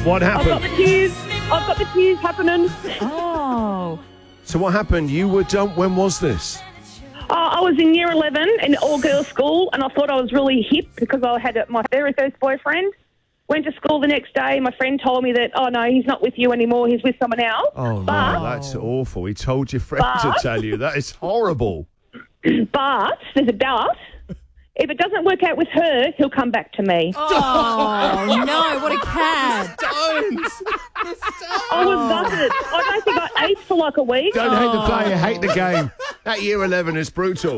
What happened? I've got the tears happening. Oh. So what happened? You were dumped. When was this? I was in year 11 in all-girls school, and I thought I was really hip because I had my very first boyfriend. Went to school the next day. My friend told me that, oh, no, he's not with you anymore. He's with someone else. Oh, no, that's awful. He told your friend to tell you. That is horrible. But there's a but. If it doesn't work out with her, he'll come back to me. Oh, no, what a cad. I was gutted. I don't think I ate for like a week. Don't hate the player, hate the game. That year 11 is brutal.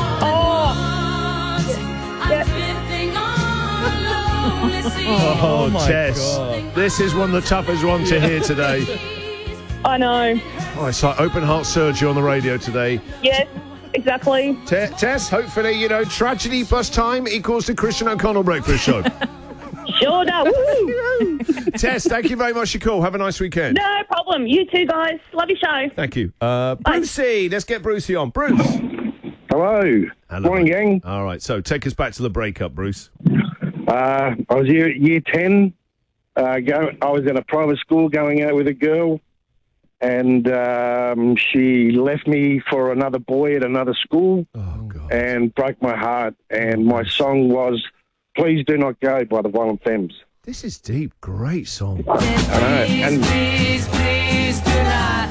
Oh, Tess. God. This is one of the toughest ones to hear today. I know. Oh, it's like open heart surgery on the radio today. Yes, exactly. Tess, hopefully, tragedy plus time equals the Christian O'Connell Breakfast Show. Sure does. Woo. Tess, thank you very much for your call. Have a nice weekend. No problem. You too, guys. Love your show. Thank you. Brucey, let's get Brucey on. Bruce. Hello. Morning, gang. All right, so take us back to the breakup, Bruce. I was year 10. I was in a private school going out with a girl, and she left me for another boy at another school and broke my heart. And my song was Please Do Not Go by the Violent Femmes. This is deep. Great song. I know. And Please do not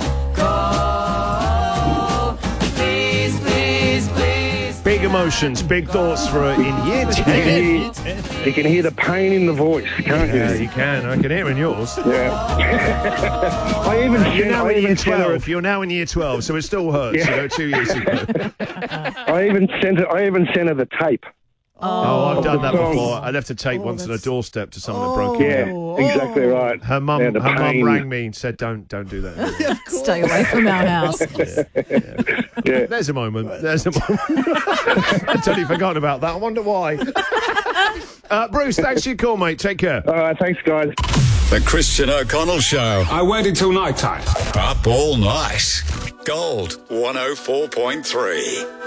go. Please. Big emotions, big thoughts for in year 10. you can hear the pain in the voice, can't you? Yeah, you can. I can hear it in yours. Yeah. You're now in year 12. You're now in year 12, so it still hurts. Yeah. 2 years ago. I even sent her the tape. Oh, I've done that song. before. I left a tape once on a doorstep to someone that broke it. Yeah, exactly right. Her mum Yeah, the pain. rang me and said, "Don't do that." Stay away from our house. Yeah. There's a moment. I'd totally forgotten about that. I wonder why. Bruce, thanks for your call, mate. Take care. All right, thanks, guys. The Christian O'Connell Show. I waited till night time. Up all night. Gold 104.3.